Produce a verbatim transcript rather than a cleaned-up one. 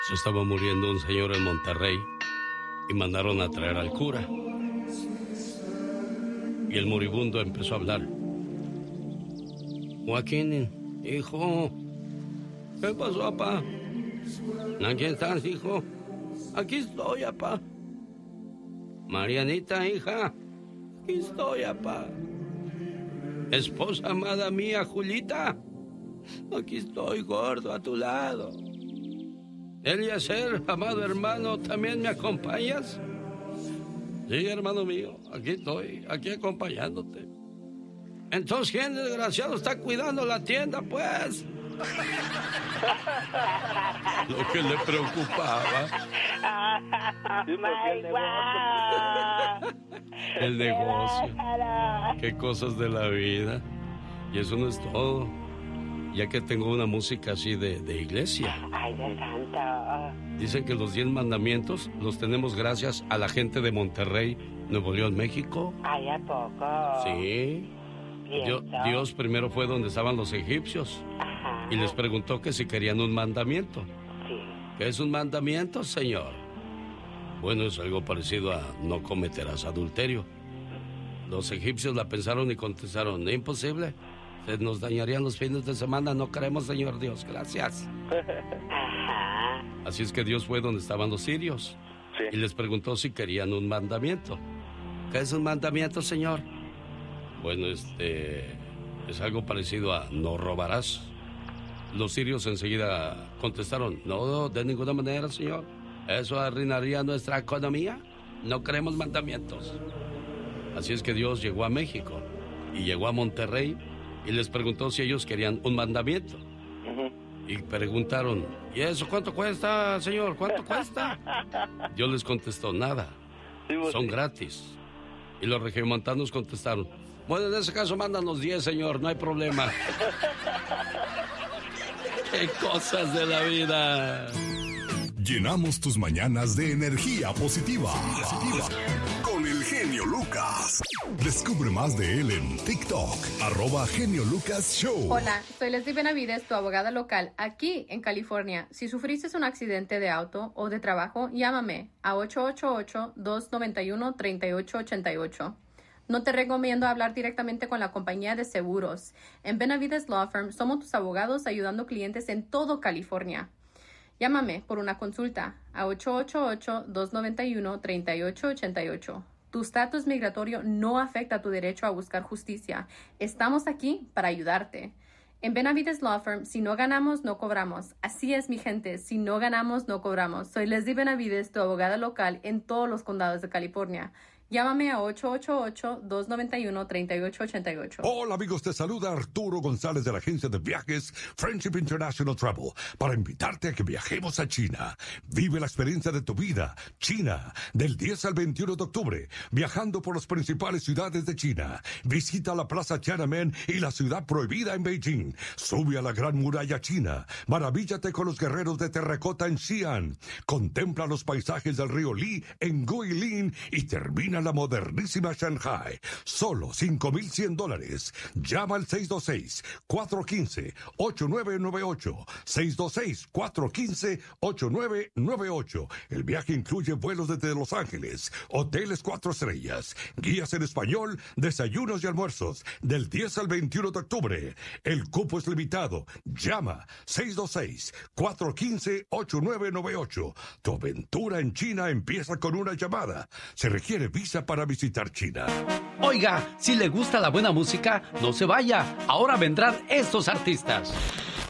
Se estaba muriendo un señor en Monterrey y mandaron a traer al cura. Y el moribundo empezó a hablar. Joaquín, hijo. ¿Qué pasó, papá? ¿Aquí estás, hijo? Aquí estoy, papá. Marianita, hija. Aquí estoy, papá. Esposa amada mía, Julita. Aquí estoy, gordo, a tu lado. Eliezer, amado hermano, ¿también me acompañas? Sí, hermano mío, aquí estoy, aquí acompañándote. Entonces, ¿quién desgraciado está cuidando la tienda, pues? Lo que le preocupaba. El negocio. Qué cosas de la vida. Y eso no es todo. Ya que tengo una música así de, de iglesia. Ay, de santo. Dicen que los diez mandamientos los tenemos gracias a la gente de Monterrey, Nuevo León, México. Ay, ¿a poco? Sí. Dios, Dios primero fue donde estaban los egipcios. Ajá. Y les preguntó que si querían un mandamiento. Sí. ¿Qué es un mandamiento, señor? Bueno, es algo parecido a no cometerás adulterio. Los egipcios la pensaron y contestaron, imposible. Se nos dañarían los fines de semana, no queremos, Señor Dios, gracias. Ajá. Así es que Dios fue donde estaban los sirios. Sí. Y les preguntó si querían un mandamiento. ¿Qué es un mandamiento, Señor? Bueno, este... es algo parecido a no robarás. Los sirios enseguida contestaron, no, de ninguna manera, Señor. Eso arruinaría nuestra economía. No queremos mandamientos. Así es que Dios llegó a México y llegó a Monterrey y les preguntó si ellos querían un mandamiento. Uh-huh. Y preguntaron, ¿y eso cuánto cuesta, señor? ¿Cuánto cuesta? Dios les contestó, nada. Sí, pues, Son sí. gratis. Y los regiomontanos contestaron, bueno, en ese caso mándanos diez, señor, no hay problema. ¡Qué cosas de la vida! Llenamos tus mañanas de energía positiva. Con el genio Lucas. Descubre más de él en TikTok, arroba Genio Lucas Show. Hola, soy Leslie Benavides, tu abogada local, aquí en California. Si sufriste un accidente de auto o de trabajo, llámame a ocho ocho ocho, dos nueve uno, tres ocho ocho ocho. No te recomiendo hablar directamente con la compañía de seguros. En Benavides Law Firm somos tus abogados ayudando clientes en todo California. Llámame por una consulta a ocho ocho ocho, dos nueve uno, tres ocho ocho ocho. Tu estatus migratorio no afecta tu derecho a buscar justicia. Estamos aquí para ayudarte. En Benavides Law Firm, si no ganamos, no cobramos. Así es, mi gente, si no ganamos, no cobramos. Soy Leslie Benavides, tu abogada local en todos los condados de California. Llámame a ocho ocho ocho, dos nueve uno, tres ocho ocho ocho. Hola amigos, te saluda Arturo González de la agencia de viajes Friendship International Travel para invitarte a que viajemos a China. Vive la experiencia de tu vida, China, del diez al veintiuno de octubre, viajando por las principales ciudades de China. Visita la Plaza Tiananmen y la ciudad prohibida en Beijing. Sube a la Gran Muralla China. Maravíllate con los guerreros de terracota en Xi'an. Contempla los paisajes del río Li en Guilin y termina la modernísima Shanghai. Solo cinco mil cien dólares. Llama al seis dos seis, cuatro uno cinco, ocho nueve nueve ocho. seis dos seis, cuatro uno cinco, ocho nueve nueve ocho. El viaje incluye vuelos desde Los Ángeles, hoteles cuatro estrellas, guías en español, desayunos y almuerzos, del diez al veintiuno de octubre. El cupo es limitado. Llama seis dos seis, cuatro uno cinco, ocho nueve nueve ocho. Tu aventura en China empieza con una llamada. Se requiere visa para visitar China. Oiga, si le gusta la buena música, no se vaya. Ahora vendrán estos artistas.